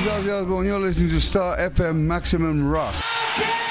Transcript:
Ozzy Osbourne. You're listening to Star FM Maximum Rock.